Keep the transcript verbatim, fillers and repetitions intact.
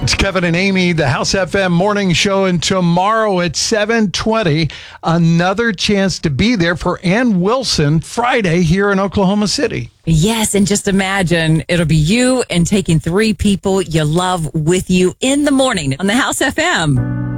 It's Kevin and Amy, the House F M morning show, and tomorrow at seven twenty, another chance to be there for Ann Wilson Friday here in Oklahoma City. Yes, and just imagine it'll be you and taking three people you love with you in the morning on the House F M.